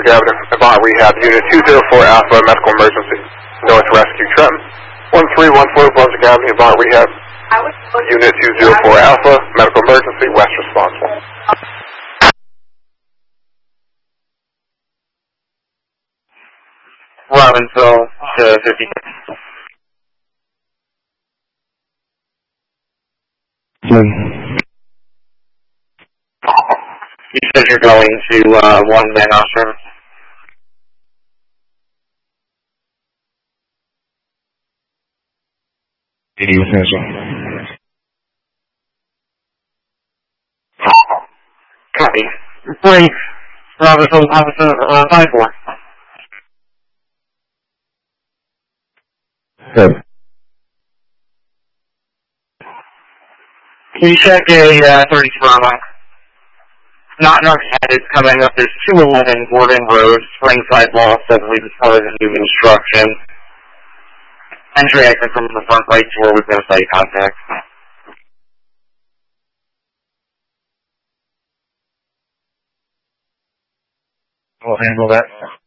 Brunswick Avenue, Avant Rehab, Unit 204 Alpha, medical emergency, North Rescue, Trenton. 1314 Brunswick Avenue, Avant Rehab, Unit 204 Alpha, medical emergency, West responsible. Robbinsville to 50. You said you're going to 1 Van Ostrom. Copy. Reporting Robbinsville Officer 5-4. Good. Can you check a 32 Bravo? Not narcotic coming up. There's 211 Gordon Road, Springside Lost, I believe it's part of the new construction. Entry exit from the front right door with no site contact. We'll handle that.